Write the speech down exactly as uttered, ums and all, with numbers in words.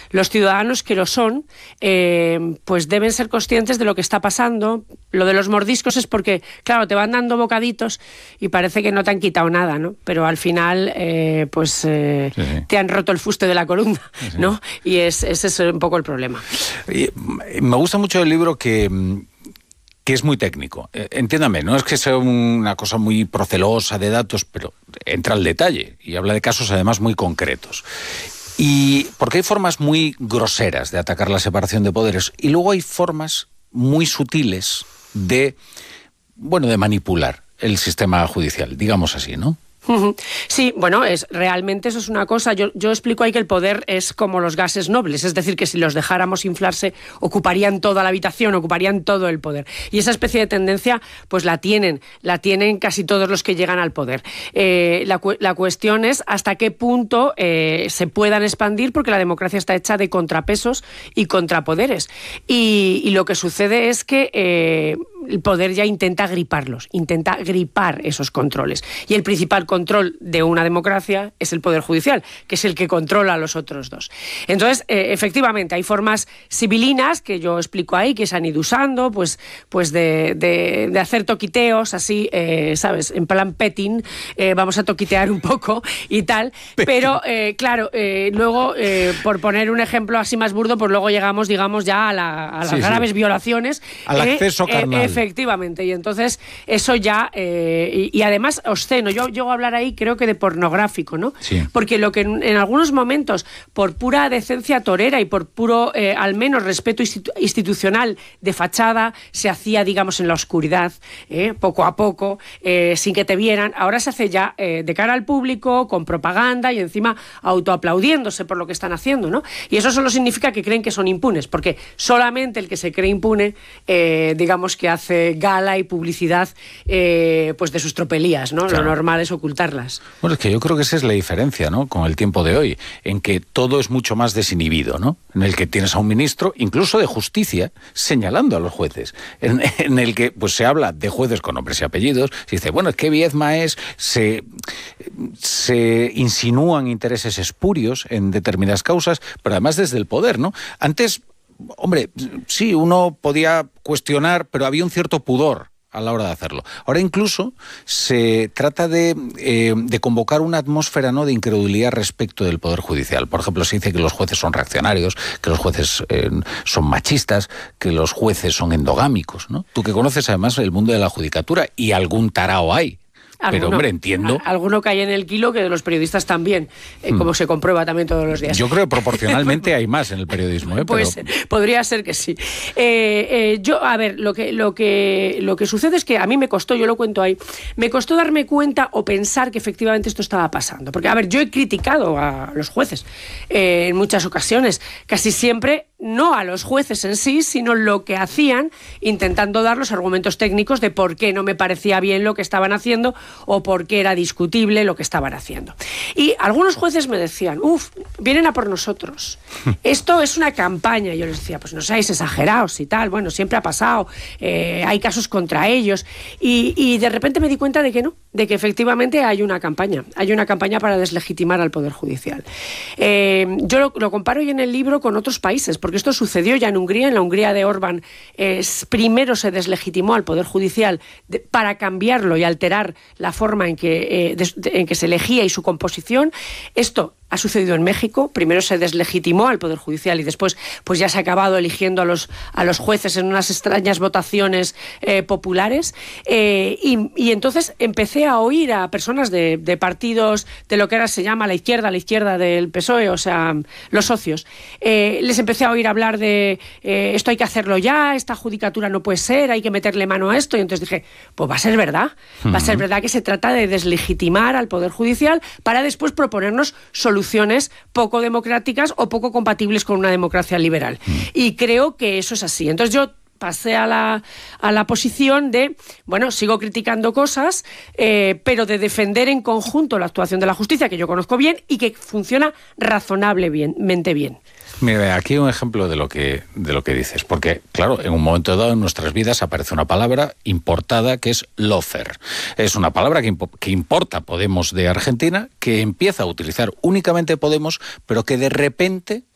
los ciudadanos que lo son, eh, pues deben ser conscientes de lo que está pasando. Lo de los mordiscos es porque, claro, te van dando bocaditos y parece que no te han quitado nada, ¿no? Pero al final, eh, pues eh, sí, sí. te han roto el fuste de la columna, sí, sí. ¿no? Y es, ese es un poco el problema. Y me gusta mucho el libro que... que es muy técnico. Eh, entiéndame, no es que sea una cosa muy procelosa de datos, pero entra al detalle y habla de casos además muy concretos. Y porque hay formas muy groseras de atacar la separación de poderes y luego hay formas muy sutiles de, bueno, de manipular el sistema judicial, digamos así, ¿no? Sí, bueno, es realmente eso es una cosa. Yo, yo explico ahí que el poder es como los gases nobles, es decir, que si los dejáramos inflarse ocuparían toda la habitación, ocuparían todo el poder. Y esa especie de tendencia, pues la tienen, la tienen casi todos los que llegan al poder. Eh, la, la cuestión es hasta qué punto eh, se puedan expandir, porque la democracia está hecha de contrapesos y contrapoderes. Y, y lo que sucede es que eh, el poder ya intenta griparlos, intenta gripar esos controles. Y el principal control de una democracia es el Poder Judicial, que es el que controla a los otros dos. Entonces, eh, efectivamente, hay formas civilinas que yo explico ahí, que se han ido usando, pues, pues de, de, de hacer toquiteos así, eh, ¿sabes? En plan petting, eh, vamos a toquitear un poco y tal, pero eh, claro, eh, luego, eh, por poner un ejemplo así más burdo, pues luego llegamos, digamos, ya a, la, a las sí, graves sí. violaciones. Al eh, acceso carnal. Eh, efectivamente, y entonces eso ya, eh, y, y además obsceno, yo llego a hablar ahí creo que de pornográfico, ¿no? Sí. Porque lo que en, en algunos momentos, por pura decencia torera y por puro, eh, al menos, respeto institu- institucional de fachada, se hacía, digamos, en la oscuridad, eh, poco a poco, eh, sin que te vieran, ahora se hace ya eh, de cara al público, con propaganda y encima autoaplaudiéndose por lo que están haciendo, ¿no? Y eso solo significa que creen que son impunes, porque solamente el que se cree impune, eh, digamos que hace gala y publicidad eh, pues de sus tropelías, ¿no? Claro. Lo normal es ocultarlas. Bueno, es que yo creo que esa es la diferencia, ¿no? Con el tiempo de hoy, en que todo es mucho más desinhibido, ¿no? En el que tienes a un ministro, incluso de justicia, señalando a los jueces, en, en el que pues se habla de jueces con nombres y apellidos, se dice, bueno, es que Viedma es, se, se insinúan intereses espurios en determinadas causas, pero además desde el poder, ¿no? Antes, hombre, sí, uno podía cuestionar, pero había un cierto pudor a la hora de hacerlo. Ahora incluso se trata de, eh, de convocar una atmósfera, ¿no?, de incredulidad respecto del Poder Judicial. Por ejemplo, se dice que los jueces son reaccionarios, que los jueces eh, son machistas, que los jueces son endogámicos, ¿no? Tú que conoces además el mundo de la judicatura, y algún tarao hay. Alguno, pero, hombre, entiendo... Alguno cae en el kilo, que de los periodistas también, eh, hmm. como se comprueba también todos los días. Yo creo que proporcionalmente hay más en el periodismo, ¿eh? Pues pero... podría ser que sí. Eh, eh, yo, a ver, lo que, lo, que, lo que sucede es que a mí me costó, yo lo cuento ahí, me costó darme cuenta o pensar que efectivamente esto estaba pasando. Porque, a ver, yo he criticado a los jueces eh, en muchas ocasiones, casi siempre... no a los jueces en sí, sino lo que hacían, intentando dar los argumentos técnicos de por qué no me parecía bien lo que estaban haciendo o por qué era discutible lo que estaban haciendo. Y algunos jueces me decían, uff, vienen a por nosotros. Esto es una campaña. Y yo les decía, pues no seáis exagerados y tal, bueno, siempre ha pasado, eh, hay casos contra ellos. Y, y de repente me di cuenta de que no, de que efectivamente hay una campaña, hay una campaña para deslegitimar al Poder Judicial. Eh, yo lo, lo comparo hoy en el libro con otros países, porque esto sucedió ya en Hungría, en la Hungría de Orbán, eh, primero se deslegitimó al Poder Judicial de, para cambiarlo y alterar la forma en que, eh, de, de, en que se elegía y su composición. Esto ha sucedido en México, primero se deslegitimó al Poder Judicial y después pues ya se ha acabado eligiendo a los, a los jueces en unas extrañas votaciones eh, populares, eh, y, y entonces empecé a oír a personas de, de partidos de lo que ahora se llama la izquierda, la izquierda del P S O E, o sea, los socios, eh, les empecé a oír hablar de eh, esto hay que hacerlo ya, esta judicatura no puede ser, hay que meterle mano a esto, y entonces dije, pues va a ser verdad, uh-huh. va a ser verdad que se trata de deslegitimar al Poder Judicial para después proponernos soluciones soluciones poco democráticas o poco compatibles con una democracia liberal. Mm. Y creo que eso es así. Entonces yo pasé a la, a la posición de, bueno, sigo criticando cosas, eh, pero de defender en conjunto la actuación de la justicia, que yo conozco bien y que funciona razonablemente bien. Mira, aquí hay un ejemplo de lo que de lo que dices, porque, claro, en un momento dado en nuestras vidas aparece una palabra importada que es lawfare. Es una palabra que, impo- que importa Podemos de Argentina, que empieza a utilizar únicamente Podemos, pero que de repente